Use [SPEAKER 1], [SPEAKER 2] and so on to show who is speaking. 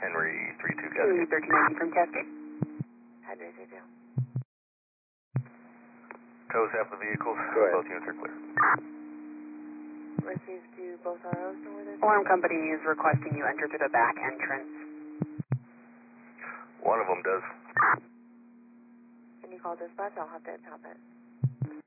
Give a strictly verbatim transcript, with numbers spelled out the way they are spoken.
[SPEAKER 1] Henry three two
[SPEAKER 2] Henry
[SPEAKER 1] Cascade.
[SPEAKER 2] thirteen ninety from Cascade.
[SPEAKER 3] Henry three two.
[SPEAKER 1] Tows half the vehicles.
[SPEAKER 4] Go ahead.
[SPEAKER 1] Both units are clear.
[SPEAKER 3] Received, do both R Os know where they're
[SPEAKER 2] Alarm company is requesting you enter through the back entrance.
[SPEAKER 1] One of them does.
[SPEAKER 3] Can you call dispatch? I'll have to top it.